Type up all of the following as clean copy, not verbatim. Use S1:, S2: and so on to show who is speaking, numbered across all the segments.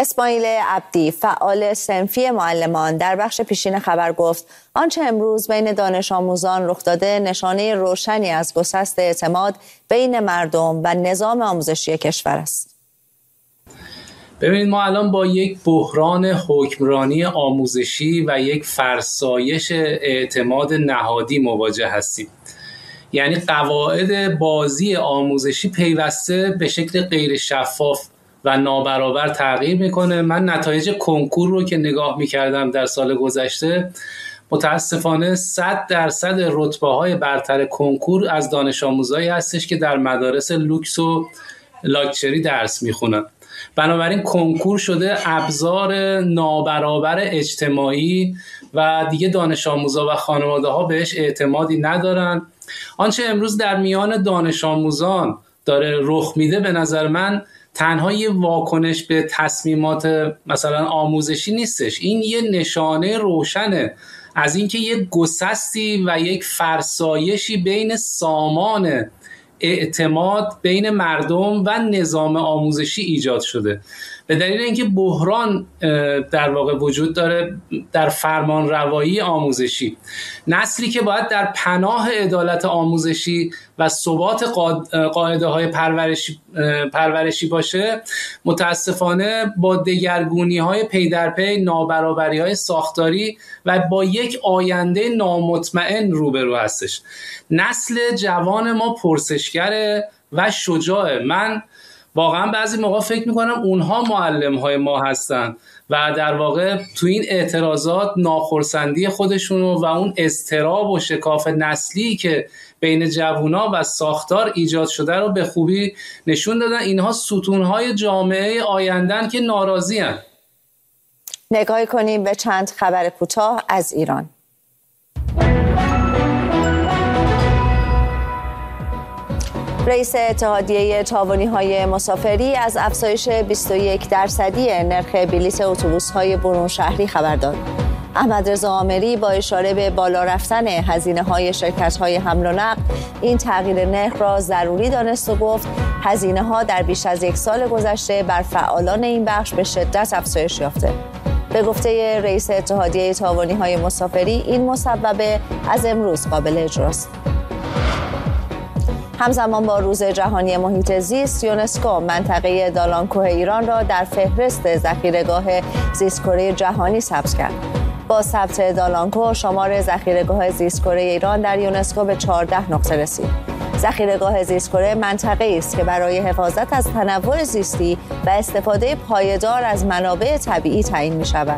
S1: اسماعیل عبدی فعال صنفی معلمان در بخش پیشین خبر گفت آنچه امروز بین دانش آموزان رخ داده نشانه روشنی از گسست اعتماد بین مردم و نظام آموزشی کشور است.
S2: ببینید ما الان با یک بحران حکمرانی آموزشی و یک فرسایش اعتماد نهادی مواجه هستیم. یعنی قواعد بازی آموزشی پیوسته به شکل غیر شفاف و نابرابر تغییر میکنه. من نتایج کنکور رو که نگاه میکردم در سال گذشته، متاسفانه 100% رتبه‌های برتر کنکور از دانش آموزایی هستش که در مدارس لوکس و لاکچری درس میخونن. بنابراین کنکور شده ابزار نابرابر اجتماعی و دیگه دانش آموزا و خانواده ها بهش اعتمادی ندارن. آنچه امروز در میان دانش آموزان داره رخ میده به نظر من تنها یه واکنش به تصمیمات مثلا آموزشی نیستش، این یه نشانه روشنه از اینکه یک گسستی و یک فرسایشی بین سامان اعتماد بین مردم و نظام آموزشی ایجاد شده، به دلیل اینکه بحران در واقع وجود داره در فرمان روایی آموزشی. نسلی که باید در پناه عدالت آموزشی و ثبات قاعده های پرورشی باشه، متاسفانه با دگرگونی های پی در پی، نابرابری های ساختاری و با یک آینده نامطمئن روبرو هستش. نسل جوان ما پرسشگره و شجاعه. من واقعا بعضی موقع فکر میکنم اونها معلم های ما هستن و در واقع تو این اعتراضات ناخرسندی خودشونو و اون اضطراب و شکاف نسلی که بین جوونا و ساختار ایجاد شده رو به خوبی نشون دادن. اینها ستونهای جامعه آیندن که ناراضی هن.
S1: نگاه کنیم به چند خبر کوتاه از ایران. رئیس اتحادیه تاوانی‌های مسافری از افزایش 21% نرخ بلیت اتوبوس‌های برون شهری خبر داد. احمدرضا آمری با اشاره به بالا رفتن هزینه‌های شرکت‌های حمل و نقل این تغییر نرخ را ضروری دانست و گفت هزینه‌ها در بیش از یک سال گذشته بر فعالان این بخش به شدت افزایش یافته. به گفته رئیس اتحادیه تاوانی‌های مسافری این مسبب از امروز قابل اجراست. همزمان با روز جهانی محیط زیست، یونسکو منطقه دالانکوه ایران را در فهرست ذخیره‌گاه زیست‌کره جهانی ثبت کرد. با ثبت دالانکوه شمار ذخیره‌گاه زیست‌کره ایران در یونسکو به 14 نقطه رسید. ذخیره‌گاه زیست‌کره منطقه‌ای است که برای حفاظت از تنوع زیستی و استفاده پایدار از منابع طبیعی تعیین می‌شود.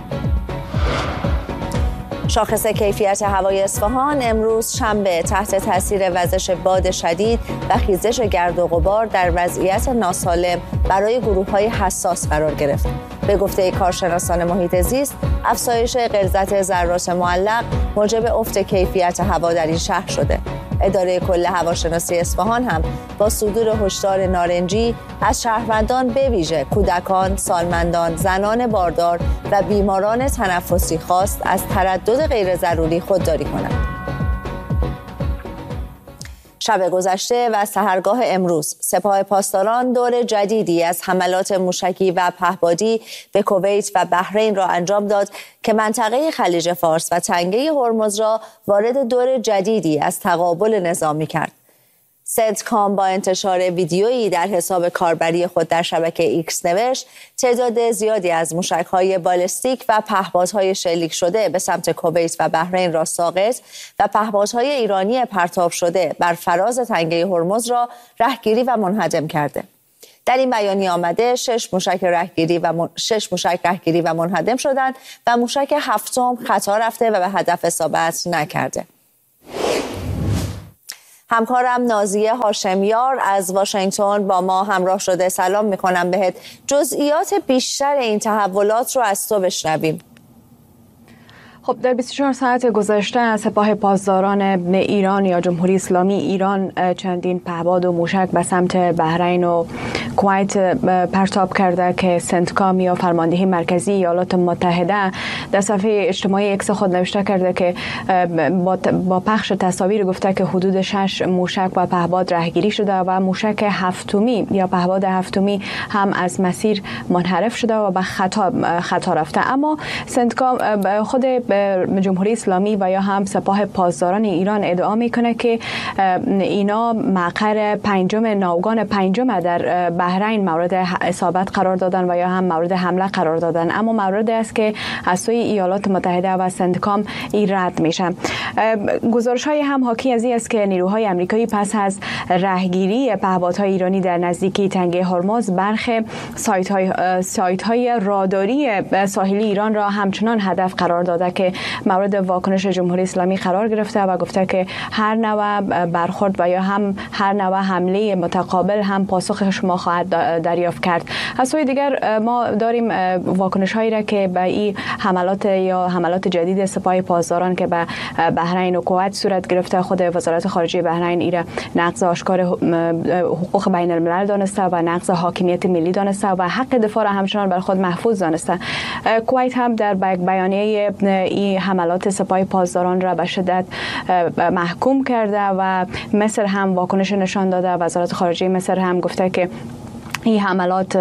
S1: شاخص کیفیت هوای اصفهان امروز شنبه تحت تاثیر وزش باد شدید و خیزش گرد و غبار در وضعیت ناسالم برای گروه‌های حساس قرار گرفت. به گفته کارشناسان محیط زیست، افزایش غلظت ذرات معلق موجب افت کیفیت هوا در این شهر شده. اداره کل هواشناسی اصفهان هم با صدور هشدار نارنجی از شهروندان به ویژه کودکان، سالمندان، زنان باردار و بیماران تنفسی خواست از تردد غیر ضروری خودداری کنند. شب گذشته و سحرگاه امروز سپاه پاسداران دور جدیدی از حملات موشکی و پهپادی به کویت و بحرین را انجام داد که منطقه خلیج فارس و تنگه هرمز را وارد دور جدیدی از تقابل نظامی کرد. سنتکام با انتشار ویدیویی در حساب کاربری خود در شبکه ایکس نوشت تعداد زیادی از موشک‌های بالستیک و پهپادهای شلیک شده به سمت کویت و بحرین را ساقط و پهپادهای ایرانی پرتاب شده بر فراز تنگه هرمز را رهگیری و منهدم کرده. در این بیانیه آمده 6 موشک رهگیری و منهدم شدند و موشک هفتم خطا رفته و به هدف اصابت نکرده. همکارم نازیه هاشمیار از واشنگتن با ما همراه شده. سلام میکنم بهت. جزئیات بیشتر این تحولات رو از تو بشنویم.
S3: خب در 24 ساعت گذشته سپاه پاسداران ایران یا جمهوری اسلامی ایران چندین پهپاد و موشک به سمت بحرین و کویت پرتاب کرده که سنتکام یا فرماندهی مرکزی ایالات متحده در صفحه اجتماعی اکس خود نوشته کرده که با پخش تصاویر گفته که حدود 6 موشک و پهپاد رهگیری شده و موشک هفتمی یا پهپاد هفتمی هم از مسیر منحرف شده و به خطا رفته. اما سنتکام خود جمهوری اسلامی و یا هم سپاه پاسداران ایران ادعا میکنه که اینا مقر ناوگان پنجم در بحرین مورد اصابت قرار دادن و یا هم مورد حمله قرار دادن، اما موردی است که از سوی ایالات متحده و سنتکام این رد میشه. گزارش های هم حاکی از این است که نیروهای آمریکایی پس از رهگیری پهپادهای ایرانی در نزدیکی تنگه هرمز برخی سایت های راداری ساحلی ایران را همچنان هدف قرار داده که مورد واکنش جمهوری اسلامی قرار گرفته و گفته که هر نوع برخورد و یا هم هر نوع حمله متقابل هم پاسخ شما خواهد دریافت کرد. از سوی دیگر ما داریم واکنش هایی را که به این حملات جدید سپاه پاسداران که به بحرین و کویت صورت گرفته، خود وزارت خارجه بحرین ایره نقض آشکار حقوق بین الملل دانسته و نقض حاکمیت ملی دانسته و حق دفاع را همچنان بر خود محفوظ دانسته. کویت هم در بیانیه این حملات سپاه پاسداران را به شدت محکوم کرده و مصر هم واکنش نشان داده. وزارت خارجه مصر هم گفته که این حملات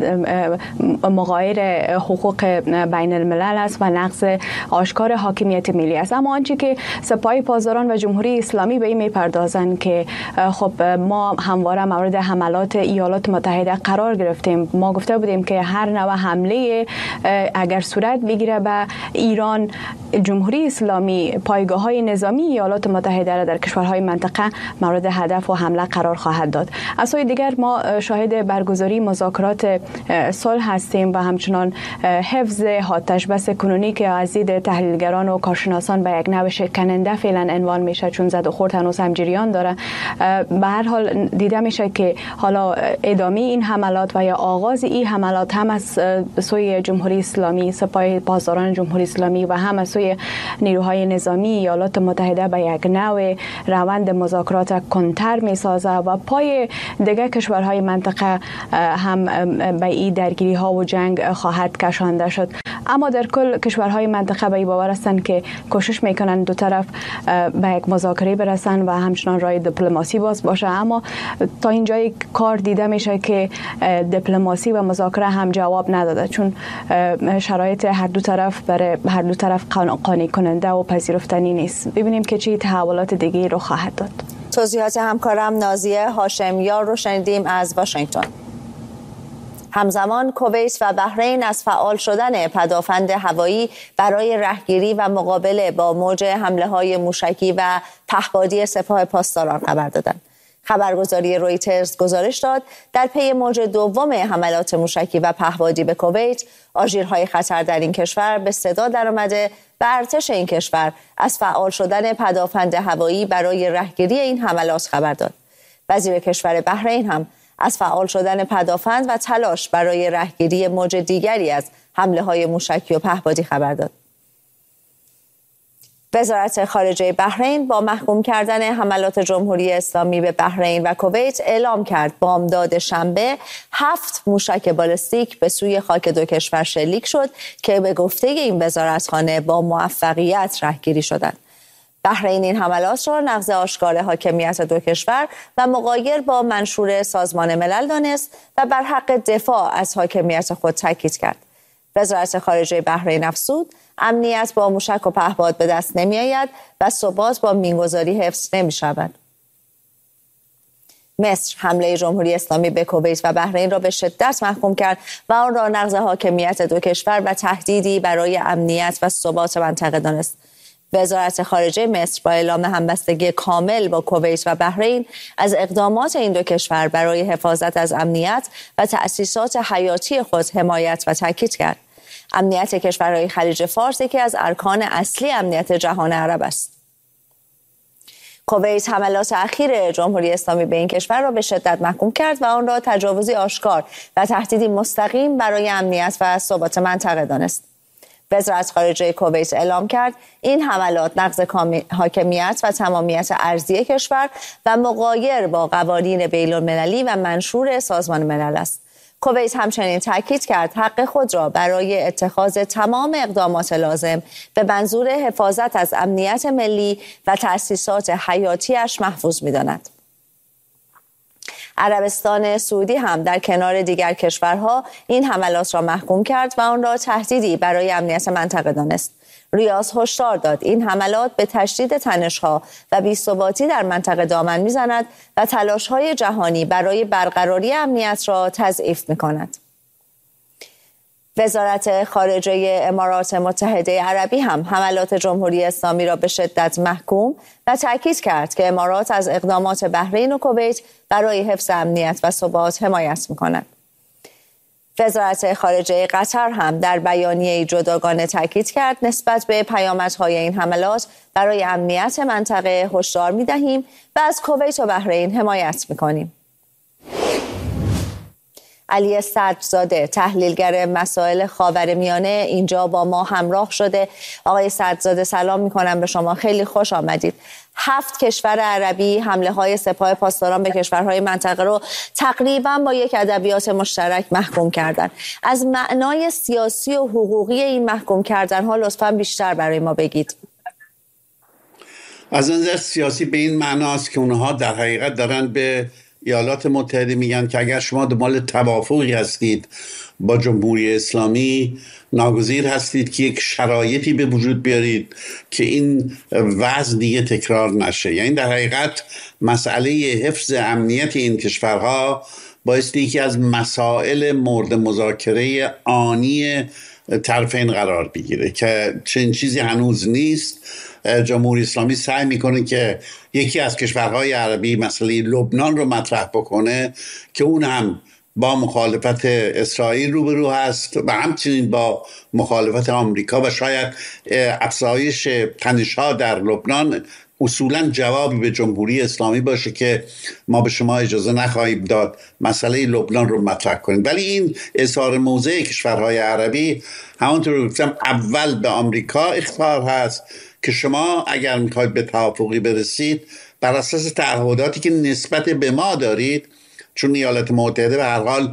S3: مغایر حقوق بین الملل است و نقض آشکار حاکمیت ملی است. اما آنچه که سپاه پاسداران و جمهوری اسلامی به این میپردازند که خب ما همواره مورد حملات ایالات متحده قرار گرفتیم، ما گفته بودیم که هر نوع حمله اگر صورت بگیره به ایران، جمهوری اسلامی پایگاه‌های نظامی ایالات متحده را در کشورهای منطقه مورد هدف و حمله قرار خواهد داد. از سوی دیگر ما شاهد برگزاری مذاکرات صلح هستیم و همچنان حفظ آتشبس کنونی که از دید تحلیلگران و کارشناسان به یک نوع شکننده فعلا عنوان میشه، چون زد و خورد هنوز هم جریان داره. به هر حال دیده میشه که حالا ادامه این حملات و یا آغاز این حملات هم از سوی جمهوری اسلامی، سپاه پاسداران جمهوری اسلامی و هم از سوی نیروهای نظامی ایالات متحده به یک نوع روند مذاکرات کنتر میسازه و پای دیگه کشورهای منطقه هم به این درگیری ها و جنگ خواهد کشانده شد. اما در کل کشورهای منطقه به این باور هستند که کوشش میکنن دو طرف به یک مذاکره برسن و همچنان راه دیپلماسی باز باشه. اما تا اینجای کار دیده میشه که دیپلماسی و مذاکره هم جواب نداده، چون شرایط هر دو طرف قانع کننده و پذیرفتنی نیست. ببینیم که چه تحولات دیگه رو خواهد داد.
S1: توضیحات همکارم نازیه هاشمیار رو شنیدیم از واشنگتن. همزمان کویت و بحرین از فعال شدن پدافند هوایی برای رهگیری و مقابله با موج حمله‌های موشکی و پهپادی سپاه پاسداران خبر دادند. خبرگزاری رویترز گزارش داد در پی موج دوم حملات موشکی و پهپادی به کویت، آژیرهای خطر در این کشور به صدا درآمده و ارتش این کشور از فعال شدن پدافند هوایی برای رهگیری این حملات خبر داد. وزیر کشور بحرین هم از فعال شدن پدافند و تلاش برای رهگیری موج دیگری از حمله‌های موشکی و پهپادی خبر داد. وزارت خارجه بحرین با محکوم کردن حملات جمهوری اسلامی به بحرین و کویت اعلام کرد بامداد شنبه 7 موشک بالستیک به سوی خاک دو کشور شلیک شد که به گفته این وزارتخانه با موفقیت رهگیری شدند. بحرین این حملات را نقض آشکار حاکمیت دو کشور و مغایر با منشور سازمان ملل دانست و بر حق دفاع از حاکمیت خود تاکید کرد. وزارت خارجه بحرین افزود امنیت با موشک و پهپاد به دست نمی آید و ثبات با مینگذاری حفظ نمی شود. مصر حمله جمهوری اسلامی به کویت و بحرین را به شدت محکوم کرد و آن را نقض حاکمیت دو کشور و تهدیدی برای امنیت و ثبات منطقه دانست. وزارت خارجه مصر با اعلام همبستگی کامل با کویت و بحرین از اقدامات این دو کشور برای حفاظت از امنیت و تأسیسات حیاتی خود حمایت و تاکید کرد. امنیت کشورهای خلیج فارس یکی از ارکان اصلی امنیت جهان عرب است. کویت حملات اخیر جمهوری اسلامی به این کشور را به شدت محکوم کرد و آن را تجاوزی آشکار و تهدیدی مستقیم برای امنیت و ثبات منطقه دانست. وزارت خارجه کویت اعلام کرد این حملات نقض حاکمیت و تمامیت ارضی کشور و مغایر با قوانین بین‌المللی و منشور سازمان ملل است. کویت همچنین تاکید کرد حق خود را برای اتخاذ تمام اقدامات لازم به منظور حفاظت از امنیت ملی و تأسیسات حیاتیش محفوظ می‌داند. عربستان سعودی هم در کنار دیگر کشورها این حملات را محکوم کرد و آن را تهدیدی برای امنیت منطقه دانست. ریاض هشدار داد این حملات به تشدید تنش‌ها و بی‌ثباتی در منطقه دامن می‌زند و تلاش‌های جهانی برای برقراری امنیت را تضعیف می‌کند. وزارت خارجه امارات متحده عربی هم حملات جمهوری اسلامی را به شدت محکوم و تأکید کرد که امارات از اقدامات بحرین و کویت برای حفظ امنیت و ثبات حمایت می‌کند. وزارت خارجه قطر هم در بیانیه جداگانه تاکید کرد نسبت به پیامدهای این حملات برای امنیت منطقه هشدار می‌دهیم و از کویت و بحرین حمایت می‌کنیم. علی صدرزاده تحلیلگر مسائل خاورمیانه اینجا با ما همراه شده. آقای صدرزاده سلام می‌کنم به شما، خیلی خوش آمدید. 7 کشور عربی حمله‌های سپاه پاسداران به کشورهای منطقه رو تقریباً با یک ادبیات مشترک محکوم کردن. از معنای سیاسی و حقوقی این محکوم کردن‌ها لطفاً بیشتر برای ما بگید.
S4: از نظر سیاسی به این معناست که اونها در حقیقت دارن به ایالات متحده میگن که اگر شما دنبال توافقی هستید با جمهوری اسلامی، ناگزیر هستید که یک شرایطی به وجود بیارید که این وضع دیگه تکرار نشه. یعنی در حقیقت مسئله حفظ امنیت این کشورها بایستی یکی از مسائل مورد مذاکره آنی طرفین قرار بگیره که چنین چیزی هنوز نیست. جمهوری اسلامی سعی میکنه که یکی از کشورهای عربی مسئله لبنان رو مطرح بکنه که اون هم با مخالفت اسرائیل روبرو هست و همچنین با مخالفت آمریکا و شاید افزایش تنش‌ها در لبنان اصولا جوابی به جمهوری اسلامی باشه که ما به شما اجازه نخواهیم داد مسئله لبنان رو مطرح کنیم. ولی این اظهار موضع کشورهای عربی همونطور که گفتم اول به آمریکا اخطار هست که شما اگر میخواید به توافقی برسید بر اساس تعهداتی که نسبت به ما دارید، چون ایالات متحده به هر حال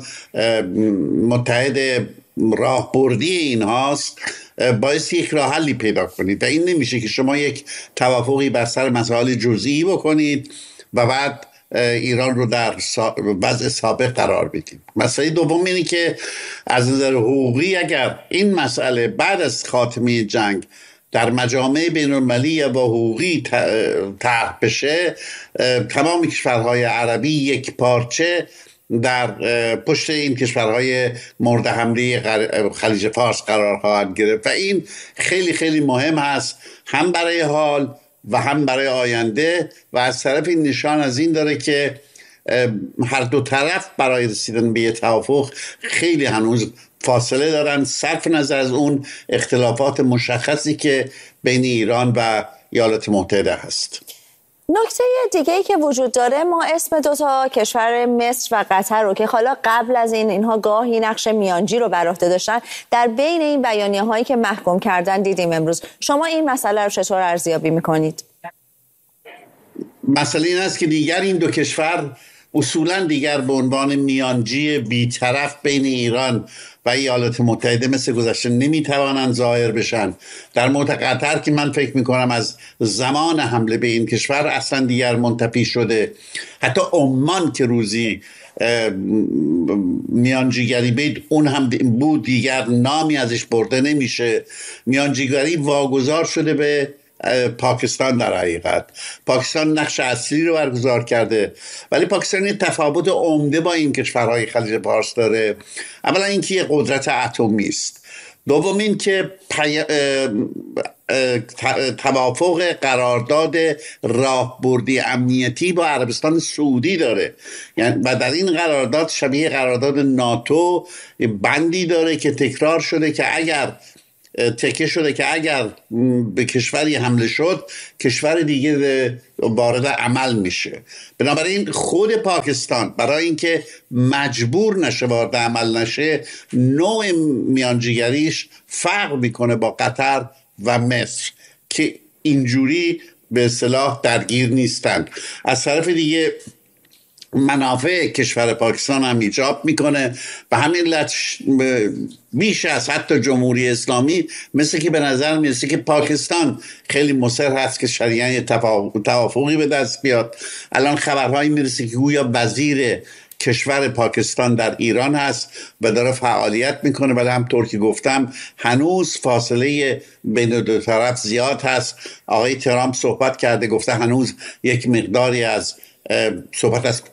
S4: متحد راهبردی این هاست، باعث یک راه حلی پیدا کنید و این نمیشه که شما یک توافقی بر سر مسائل جزئی بکنید و بعد ایران رو در وضع سابق قرار بدید. مسئله دوم اینه که از نظر حقوقی اگر این مسئله بعد از خاتمه جنگ در مجامع بین‌المللی و حقوقی طرح بشه، تمام کشورهای عربی یک پارچه در پشت این کشورهای مورد حمله خلیج فارس قرار خواهد گرفت و این خیلی خیلی مهم هست، هم برای حال و هم برای آینده، و از طرف این نشان از این داره که هر دو طرف برای رسیدن به توافق خیلی هنوز فاصله دارن، صرف نظر از اون اختلافات مشخصی که بین ایران و ایالات متحده هست.
S1: نکته دیگه‌ای که وجود داره، ما اسم 2 تا کشور مصر و قطر رو که حالا قبل از اینها گاهی نقش میانجی رو بر عهده داشتن در بین این بیانیه‌هایی که محکوم کردن دیدیم امروز. شما این مسئله رو چطور ارزیابی می‌کنید؟
S4: مسئله این است که دیگر این 2 کشور اصولاً دیگر به عنوان میانجی بی‌طرف بین ایران و ایالات متحده مثل گذشته نمیتوانند ظاهر بشن. در مورد قطر که من فکر میکنم از زمان حمله به این کشور اصلا دیگر منتفی شده. حتی عمان که روزی میانجیگری بید اون هم بود، دیگر نامی ازش برده نمیشه. میانجیگری واگذار شده به پاکستان. در حقیقت پاکستان نقش اصلی رو برگزار کرده، ولی پاکستان یه تفاوت عمده با این کشورهای خلیج فارس داره. اولا اینکه یه قدرت اتمی است، دوم این که توافق قرارداد راهبردی امنیتی با عربستان سعودی داره، یعنی و در این قرارداد شبیه قرارداد ناتو بندی داره که تکرار شده که اگر تکه شده که اگر به کشوری حمله شد کشور دیگه وارد عمل میشه. بنابراین خود پاکستان برای اینکه مجبور نشه وارد عمل نشه نوع میانجیگریش فرق میکنه با قطر و مصر که اینجوری به اصطلاح درگیر نیستند. از طرف دیگه منافع کشور پاکستان هم ایجاب میکنه و همین علت بیش از حتی جمهوری اسلامی مثل که به نظر میرسه که پاکستان خیلی مصر هست که شریعه توافقی به دست بیاد. الان خبرهایی میرسه که گویا وزیر کشور پاکستان در ایران هست و داره فعالیت میکنه، ولی همطور که گفتم هنوز فاصله بین دو طرف زیاد هست. آقای ترامپ صحبت کرده، گفته هنوز یک مقداری از صحبت از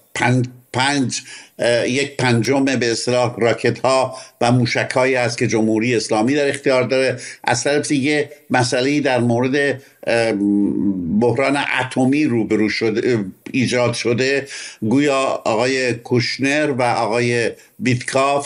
S4: یک پنجم به اصطلاح راکت ها و موشک هایی است که جمهوری اسلامی در اختیار داره. از طرف دیگه مسئله در مورد بحران اتمی روبرو شده، ایجاد شده. گویا آقای کوشنر و آقای بیتکاف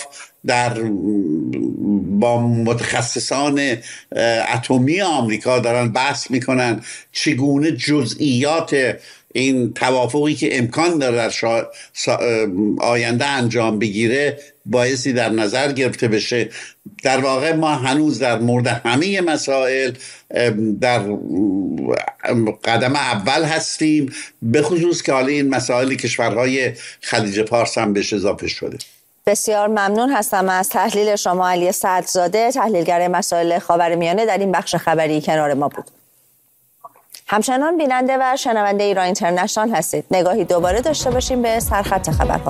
S4: با متخصصان اتمی آمریکا دارن بحث میکنن چگونه جزئیات این توافقی که امکان داره در آینده انجام بگیره بایستی در نظر گرفته بشه. در واقع ما هنوز در مورد همه مسائل در قدم اول هستیم، به خصوص که حالا این مسائل کشورهای خلیج فارس هم بهش اضافه شده.
S1: بسیار ممنون هستم از تحلیل شما علی صدرزاده، تحلیلگر مسائل خاورمیانه، در این بخش خبری کنار ما بود. همچنان بیننده و شنونده ایران اینترنشنال هستید. نگاهی دوباره داشته باشیم به سرخط خبرها.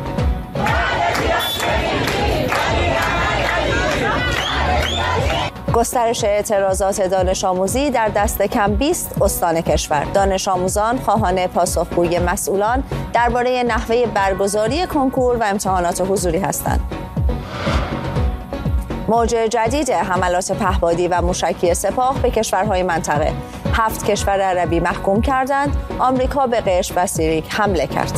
S1: گسترش اعتراضات دانش آموزی در دست کم 20 استان کشور. دانش آموزان خواهان پاسخگویی مسئولان درباره نحوه برگزاری کنکور و امتحانات حضوری هستند. موج جدید حملات پهپادی و موشکی سپاه به کشورهای منطقه. 7 کشور عربی محکوم کردند. آمریکا به قشم و سیریک حمله کرد.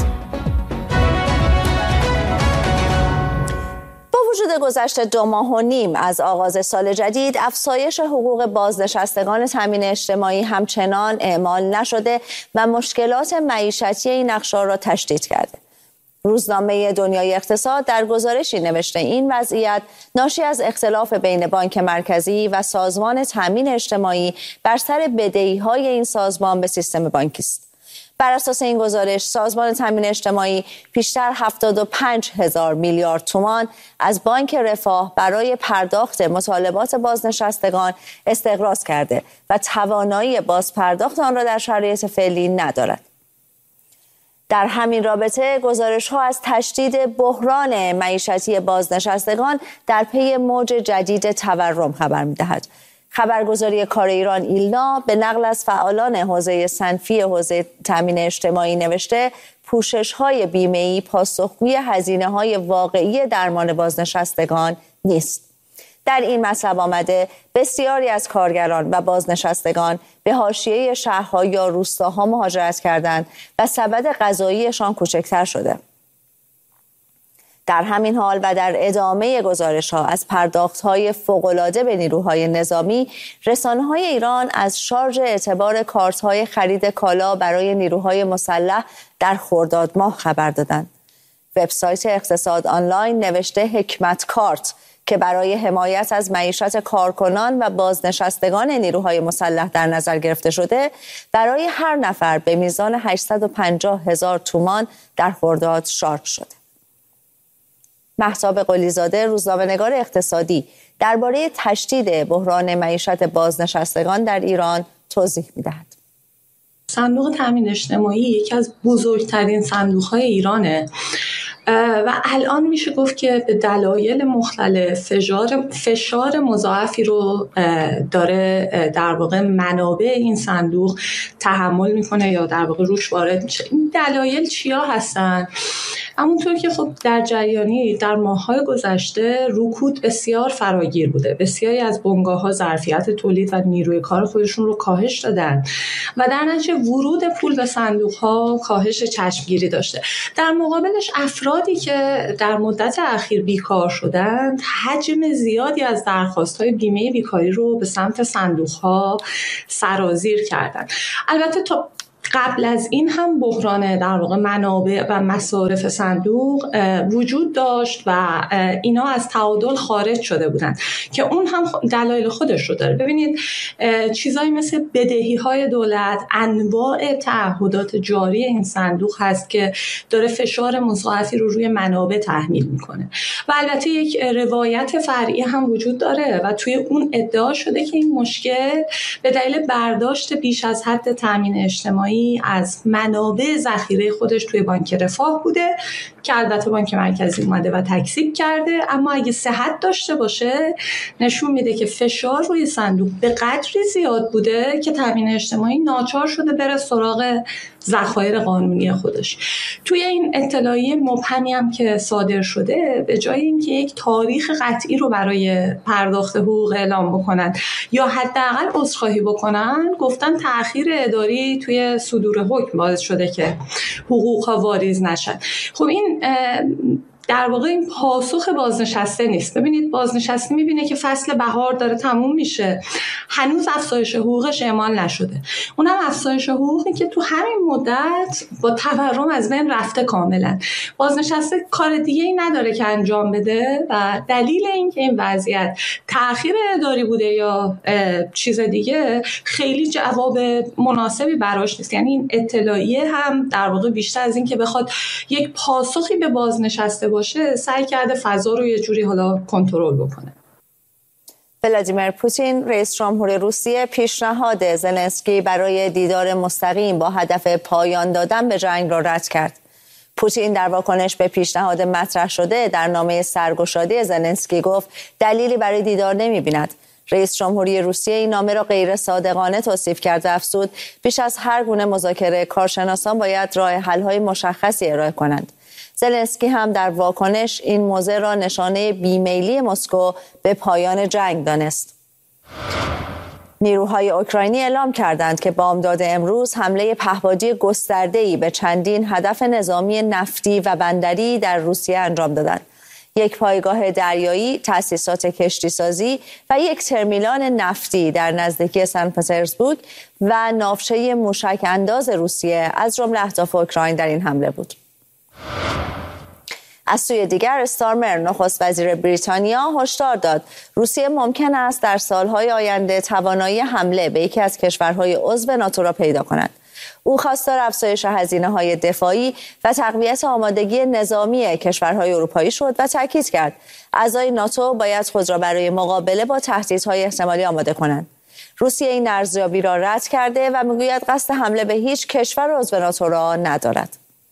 S1: با وجود گذشت 2.5 ماه از آغاز سال جدید، افزایش حقوق بازنشستگان تامین اجتماعی همچنان اعمال نشده و مشکلات معیشتی این اقشار را تشدید کرده. روزنامه دنیای اقتصاد در گزارشی نوشته این وضعیت ناشی از اختلاف بین بانک مرکزی و سازمان تامین اجتماعی بر سر بدهی‌های این سازمان به سیستم بانکی است. بر اساس این گزارش، سازمان تامین اجتماعی پیشتر 75,000 میلیارد تومان از بانک رفاه برای پرداخت مطالبات بازنشستگان استقراض کرده و توانایی بازپرداخت آن را در شرایط فعلی ندارد. در همین رابطه گزارش‌ها از تشدید بحران معیشتی بازنشستگان در پی موج جدید تورم خبر می‌دهد. خبرگزاری کار ایران ایلنا به نقل از فعالان حوزه صنفی حوزه تامین اجتماعی نوشته پوشش‌های بیمه‌ای پاسخگوی هزینه‌های واقعی درمان بازنشستگان نیست. در این مطلب آمده بسیاری از کارگران و بازنشستگان به حاشیه شهرها یا روستاها مهاجرت کردند و سبد غذاییشان کوچکتر شده. در همین حال و در ادامه گزارش‌ها از پرداخت‌های فوق‌العاده به نیروهای نظامی، رسانه‌های ایران از شارژ اعتبار کارت‌های خرید کالا برای نیروهای مسلح در خرداد ماه خبر دادند. وبسایت اقتصاد آنلاین نوشته حکمت کارت که برای حمایت از معیشت کارکنان و بازنشستگان نیروهای مسلح در نظر گرفته شده، برای هر نفر به میزان 850,000 تومان در خرداد شارژ شده. مهتاب قلیزاده، روزنامه‌نگار اقتصادی، درباره تشدید بحران معیشت بازنشستگان در ایران توضیح می‌دهد.
S5: صندوق تامین اجتماعی یکی از بزرگترین صندوق‌های ایرانه و الان میشه گفت که به دلایل مختلف فشار مضاعفی رو داره در واقع منابع این صندوق تحمل میکنه یا در واقع روش وارد میشه. این دلایل چیا هستن؟ همونطور که خب در جریانی در ماه‌های گذشته رکود بسیار فراگیر بوده. بسیاری از بنگاه‌ها ظرفیت تولید و نیروی کار خودشون رو کاهش دادن و در نتیجه ورود پول به صندوق‌ها کاهش چشمگیری داشته. در مقابلش افراد افرادی که در مدت اخیر بیکار شدند حجم زیادی از درخواست‌های بیمه بیکاری رو به سمت صندوق‌ها سرازیر کردند. البته تا قبل از این هم بحران در واقع منابع و مصارف صندوق وجود داشت و اینا از تعادل خارج شده بودند که اون هم دلایل خودش رو داره. ببینید چیزایی مثل بدهی‌های دولت، انواع تعهدات جاری این صندوق هست که داره فشار مضاعفی رو روی منابع تحمیل میکنه و البته یک روایت فرعی هم وجود داره و توی اون ادعا شده که این مشکل به دلیل برداشت بیش از حد تامین اجتماعی از منابع ذخیره خودش توی بانک رفاه بوده که البته بانک مرکزی اومده و تکذیب کرده، اما اگه صحت داشته باشه نشون میده که فشار روی صندوق به قدری زیاد بوده که تامین اجتماعی ناچار شده بره سراغ ذخایر قانونی خودش. توی این اطلاعیه مبهمی هم که صادر شده به جای اینکه یک تاریخ قطعی رو برای پرداخت حقوق اعلام بکنن یا حداقل عذرخواهی بکنن، گفتن تأخیر اداری توی صدور حکم باعث شده که حقوق‌ها واریز نشن. خب این در واقع این پاسخ بازنشسته نیست. ببینید بازنشسته میبینه که فصل بهار داره تموم میشه، هنوز افزایش حقوقش اعمال نشده، اونم افزایش حقوقی که تو همین مدت با تورم از بین رفته کاملا. بازنشسته کار دیگه ای نداره که انجام بده و دلیل این که این وضعیت تأخیر اداری بوده یا چیز دیگه خیلی جواب مناسبی براش نیست. یعنی این اطلاعیه هم در واقع بیشتر از این که بخواد یک پاسخی به بازنشسته باشه سعی کرده فضا رو یه جوری حالا کنترل بکنه.
S1: ولادیمیر پوتین رئیس جمهور روسیه پیشنهاد زلنسکی برای دیدار مستقیم با هدف پایان دادن به جنگ را رد کرد. پوتین در واکنش به پیشنهاد مطرح شده در نامه سرگشاده زلنسکی گفت دلیلی برای دیدار نمی‌بیند. رئیس جمهوری روسیه این نامه را غیر صادقانه توصیف کرد و افزود بیش از هر گونه مذاکره کارشناسان باید راه حل‌های مشخصی ارائه کنند. زلنسکی هم در واکنش این موضع را نشانه بیمیلی مسکو به پایان جنگ دانست. نیروهای اوکراینی اعلام کردند که بامداد امروز حمله پهپادی گسترده‌ای به چندین هدف نظامی نفتی و بندری در روسیه انجام دادند. یک پایگاه دریایی، تأسیسات کشتیسازی و یک ترمینال نفتی در نزدیکی سن پترزبورگ و ناوچه موشک انداز روسیه از جمله اهداف اوکراین در این حمله بود. از سوی دیگر استارمر نخست وزیر بریتانیا هشدار داد روسیه ممکن است در سالهای آینده توانایی حمله به یکی از کشورهای عضو ناتو را پیدا کند. او خواستار افزایش هزینه‌های دفاعی و تقویت آمادگی نظامی کشورهای اروپایی شد و تاکید کرد اعضای ناتو باید خود را برای مقابله با تهدیدهای احتمالی آماده کنند. روسیه این ارزیابی را رد کرده و میگوید قصد حمله به هیچ کشور عضو ناتو را ندارد.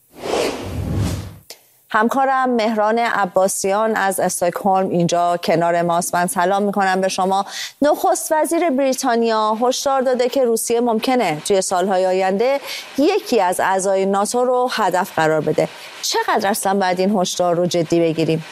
S1: همکارم مهران عباسیان از استکهلم اینجا کنار ماست. من سلام میکنم به شما. نخست وزیر بریتانیا هشدار داده که روسیه ممکنه توی سالهای آینده یکی از اعضای ناتو رو هدف قرار بده. چقدر اصلا باید این هشدار رو جدی بگیریم؟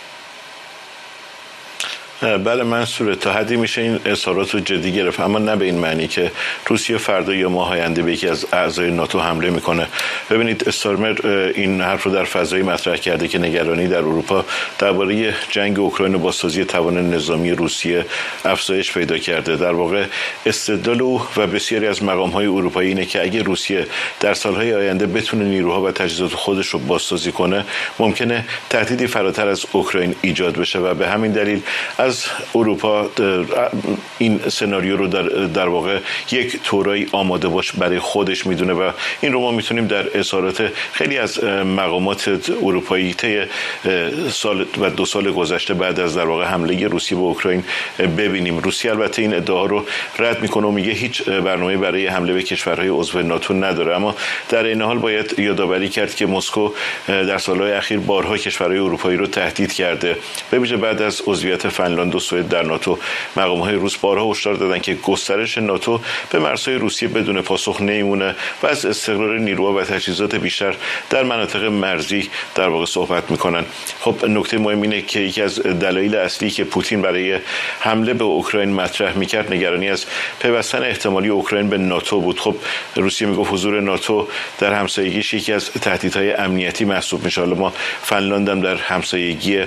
S6: بله منصوره، تا حدی میشه این اظهارات رو جدی گرفت، اما نه به این معنی که روسیه فردا یا ماه آینده به یکی از اعضای ناتو حمله میکنه. ببینید استارمر این حرف رو در فضایی مطرح کرده که نگرانی در اروپا درباره جنگ اوکراین و بازسازی توان نظامی روسیه افزایش پیدا کرده. در واقع استدلال او و بسیاری از مقام‌های اروپایی اینه که اگه روسیه در سالهای آینده بتونه نیروها و تجهیزات خودش رو بازسازی کنه، ممکنه تهدیدی فراتر از اوکراین ایجاد بشه و به همین دلیل از اروپا این سناریو رو در واقع یک طورایی آماده باش برای خودش میدونه و این رو ما میتونیم در اظهارات خیلی از مقامات اروپایی طی سال و 2 سال گذشته بعد از در واقع حمله روسیه به اوکراین ببینیم. روسیه البته این ادعا رو رد میکنه و میگه هیچ برنامه‌ای برای حمله به کشورهای عضو ناتو نداره، اما در این حال باید یادآوری کرد که مسکو در سالهای اخیر بارها کشورهای اروپایی رو تهدید کرده، به ویژه بعد از عضویت فنلاند فنلاند و سوئد در ناتو. مقام‌های روس بارها هشدار دادند که گسترش ناتو به مرزهای روسیه بدون پاسخ نمیمونه و از استقرار نیروها و تجهیزات بیشتر در مناطق مرزی در واقع صحبت میکنن. خب نکته مهم اینه که یکی از دلایل اصلی که پوتین برای حمله به اوکراین مطرح میکرد نگرانی از پیوستن احتمالی اوکراین به ناتو بود. خب روسیه میگفت حضور ناتو در همسایگیش یکی از تهدیدهای امنیتی محسوب میشه. حالا ما فنلاند هم در همسایگی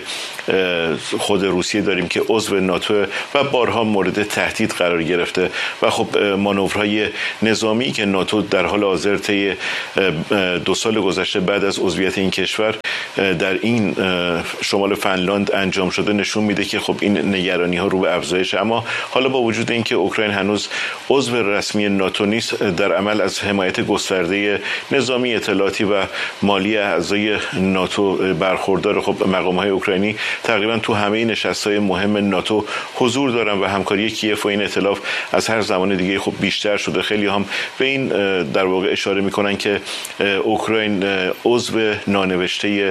S6: خود روسیه داریم که عضو ناتو و بارها مورد تهدید قرار گرفته و خب مانورهای نظامی که ناتو در حال حاضر طی 2 سال گذشته بعد از عضویت این کشور در این شمال فنلاند انجام شده نشون میده که خب این نگرانی ها رو به افزایش. اما حالا با وجود اینکه اوکراین هنوز عضو رسمی ناتو نیست، در عمل از حمایت گسترده نظامی، اطلاعاتی و مالی اعضای ناتو برخوردار. خب مقام‌های اوکراینی تقریبا تو همه نشست‌های مهم ناتو حضور دارن و همکاری کیف و این ائتلاف از هر زمان دیگه خب بیشتر شده. خیلی هم به این در واقع اشاره میکنن که اوکراین عضو نانوشته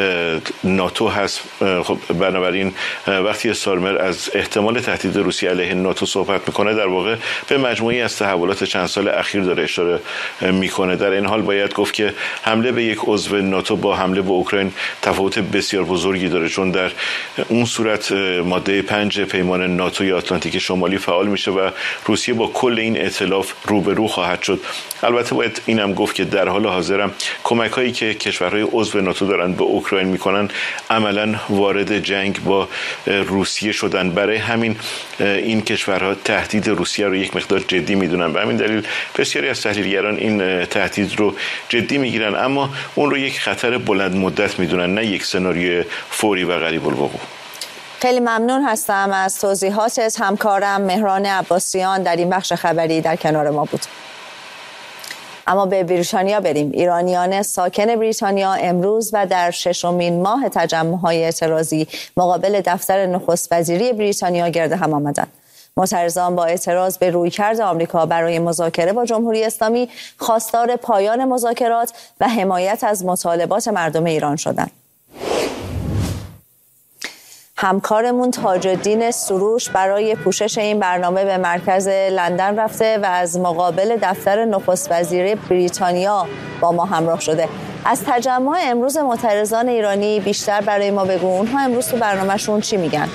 S6: ناتو هست. خب بنابراین وقتی استارمر از احتمال تهدید روسیه علیه ناتو صحبت میکنه در واقع به مجموعی از تحولات چند سال اخیر داره اشاره میکنه. در این حال باید گفت که حمله به یک عضو ناتو با حمله به اوکراین تفاوت بسیار بزرگی داره، چون در اون صورت ماده 5 پیمان ناتوی آتلانتیک شمالی فعال میشه و روسیه با کل این ائتلاف روبرو خواهد شد. البته باید اینم گفت که در حال حاضر کمک‌هایی که کشورهای عضو ناتو دارن به اوکراین میکنن عملاً وارد جنگ با روسیه شدن. برای همین این کشورها تهدید روسیه رو یک مقدار جدی میدونن. به همین دلیل بسیاری از تحلیلگران این تهدید رو جدی میگیرن، اما اون رو یک خطر بلند مدت میدونن، نه یک سناریوی فوری و قریب الوقوع.
S1: خیلی ممنون هستم از توضیحاتت. همکارم مهران عباسیان در این بخش خبری در کنار ما بود. اما به بریتانیا بریم. ایرانیان ساکن بریتانیا امروز و در 6مین ماه تجمع‌های اعتراضی مقابل دفتر نخست وزیری بریتانیا گرد هم آمدند. معترضان با اعتراض به رویکرد آمریکا برای مذاکره با جمهوری اسلامی خواستار پایان مذاکرات و حمایت از مطالبات مردم ایران شدند. همکارمون تاج الدین سروش برای پوشش این برنامه به مرکز لندن رفته و از مقابل دفتر نخست وزیری بریتانیا با ما همراه شده. از تجمع امروز معترضان ایرانی بیشتر برای ما بگو. اونها امروز تو برنامهشون چی میگن؟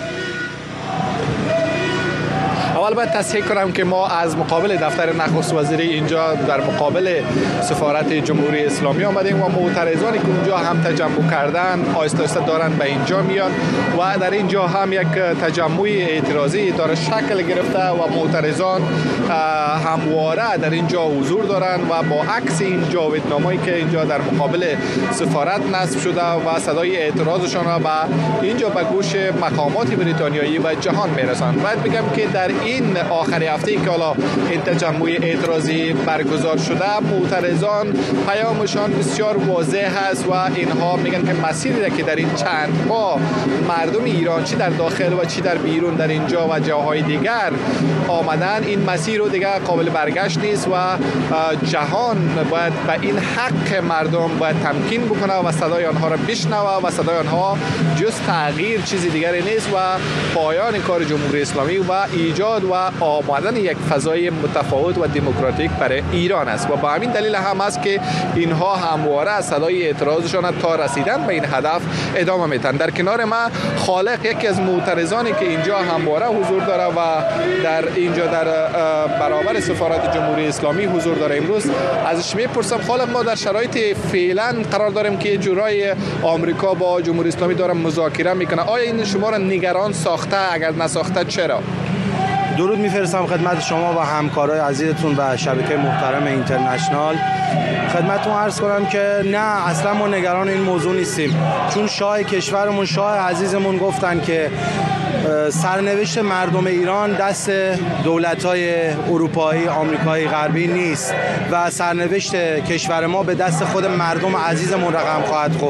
S7: اول باید تصحیح کنم که ما از مقابل دفتر نخست وزیری اینجا در مقابل سفارت جمهوری اسلامی آمدیم و معترضانی که اونجا هم تجمع کردن آهسته آهسته دارن به اینجا میان و در اینجا هم یک تجمع اعتراضی داره شکل گرفته و معترضان همواره در اینجا حضور دارن و با عکس این جاودانه‌ای که اینجا در مقابل سفارت نصب شده و صدای اعتراضشان را به اینجا به گوش مقامات بریتانیایی و جهان میرسند. باید بگم که در این آخر هفته که حالا این تجمع اعتراضی برگزار شده، معترضان پیامشان بسیار واضح است و اینها میگن که مسیری که در این چند ماه مردم ایران چی در داخل و چی در بیرون در اینجا و جاهای دیگر آمدن، این مسیر رو دیگر قابل برگشت نیست و جهان باید به این حق مردم باید تمکین بکنه و صدای آنها را بشنوه و صدای آنها جز تغییر چیزی دیگری نیست و پایان کار جمهوری اسلامی و ایجاد و آمدن یک فضای متفاوت و دموکراتیک برای ایران است و با همین دلیل هم است که اینها همواره از صدای اعتراضشان تا رسیدن به این هدف ادامه میدن. در کنار ما خالق یکی از معترضانی که اینجا همواره حضور داره و در اینجا در برابر سفارت جمهوری اسلامی حضور داره. امروز ازش میپرسم خالق، ما در شرایط فعلا قرار داریم که جورای آمریکا با جمهوری اسلامی داره مذاکره میکنه، آیا این شما را نگران ساخته؟ اگر نساخته چرا؟
S8: درود میفرستم خدمت شما و همکارای عزیزتون و شبکه محترم اینترنشنال. خدمتتون عرض کنم که نه، اصلا ما نگران این موضوع نیستیم، چون شاه کشورمون، شاه عزیزمون گفتن که سرنوشت مردم ایران دست دولت‌های اروپایی، آمریکایی، غربی نیست و سرنوشت کشور ما به دست خود مردم عزیزمون رقم خواهد خورد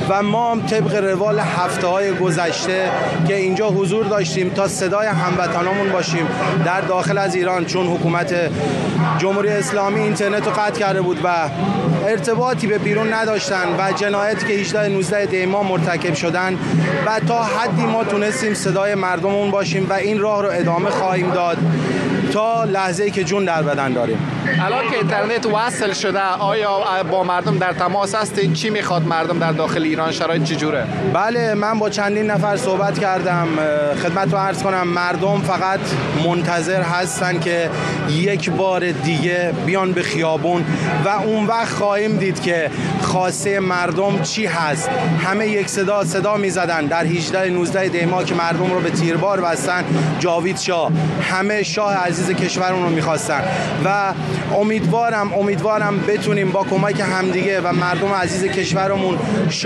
S8: و ما هم طبق روال هفته‌های گذشته که اینجا حضور داشتیم تا صدای هموطنامون باشیم در داخل از ایران، چون حکومت جمهوری اسلامی اینترنت رو قطع کرده بود و ارتباطی به بیرون نداشتن و جنایتی که 18 دی ماه مرتکب شدن و تا حدی ما تونستیم صدای مردممون باشیم و این راه رو ادامه خواهیم داد تا لحظه‌ای که جون در بدن داریم.
S7: الان که اینترنت وصل شده آیا با مردم در تماس هستید؟ چی میخواد مردم در داخل ایران؟ شرایط چجوره؟
S8: بله، من با چندین نفر صحبت کردم. خدمت رو عرض کنم مردم فقط منتظر هستن که یک بار دیگه بیان به خیابون و اون وقت خواهیم دید که خواسته مردم چی هست. همه یک صدا میزدن در 18 دی ماه که مردم رو به تیربار بستن. جاوید شاه، همه شاه عزیز کشورمون رو میخواستن و امیدوارم بتونیم با کمک همدیگه و مردم عزیز کشورمون